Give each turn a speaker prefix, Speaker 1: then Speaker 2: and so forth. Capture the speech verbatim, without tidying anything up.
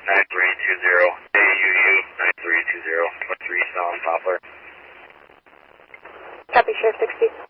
Speaker 1: nine three two zero, A U U nine three two zero, twenty-three Sound Poplar.
Speaker 2: Copy, Sheriff sixty.